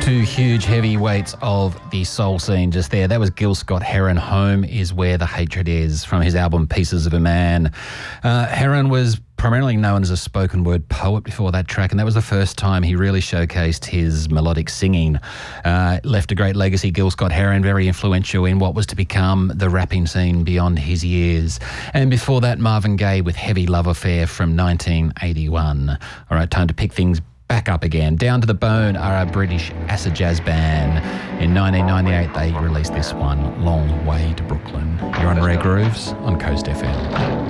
Two huge heavyweights of the soul scene just there. That was Gil Scott-Heron. Home is Where the Hatred Is, from his album Pieces of a Man. Heron was primarily known as a spoken word poet before that track, and that was the first time he really showcased his melodic singing. Left a great legacy, Gil Scott-Heron, very influential in what was to become the rapping scene beyond his years. And before that, Marvin Gaye with Heavy Love Affair from 1981. All right, time to pick things back up again. Down to the Bone are a British acid jazz band. In 1998, they released this one, Long Way to Brooklyn. You're on Rare Grooves on Coast FM.